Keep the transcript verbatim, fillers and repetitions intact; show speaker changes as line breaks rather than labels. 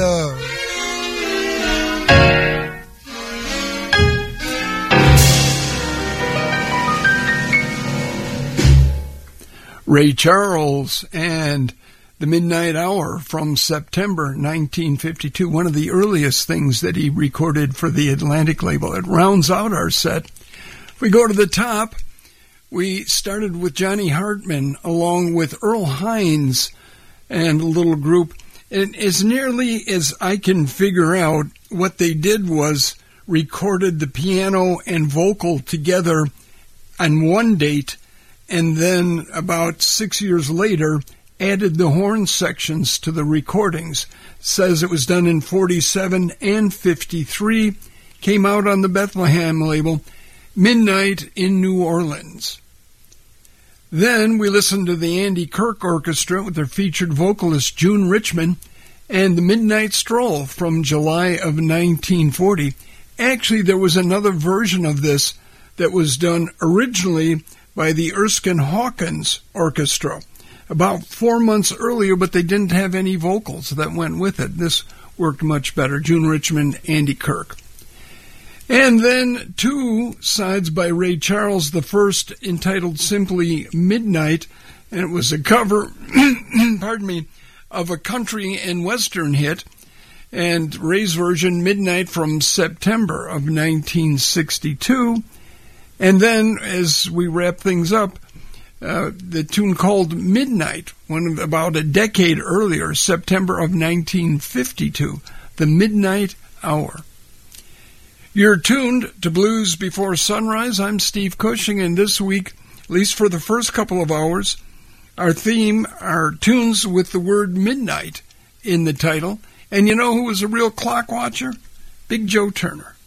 Uh. Ray Charles and the Midnight Hour from September nineteen fifty-two, one of the earliest things that he recorded for the Atlantic label. It rounds out our set. If we go to the top, we started with Johnny Hartman along with Earl Hines and a little group. And as nearly as I can figure out, what they did was recorded the piano and vocal together on one date, and then about six years later added the horn sections to the recordings. It says it was done in forty-seven and fifty-three, came out on the Bethlehem label, Midnight in New Orleans. Then we listened to the Andy Kirk Orchestra with their featured vocalist June Richmond and the Midnight Stroll from July of nineteen forty. Actually, there was another version of this that was done originally by the Erskine Hawkins Orchestra about four months earlier, but they didn't have any vocals that went with it. This worked much better. June Richmond, Andy Kirk. And then two sides by Ray Charles, the first entitled simply Midnight, and it was a cover, pardon me, of a country and western hit, and Ray's version, Midnight from September of nineteen sixty-two. And then, as we wrap things up, uh, the tune called Midnight, one about a decade earlier, September of nineteen fifty-two, the Midnight Hour. You're tuned to Blues Before Sunrise. I'm Steve Cushing, and this week, at least for the first couple of hours, our theme are tunes with the word midnight in the title. And you know who was a real clock watcher? Big Joe Turner.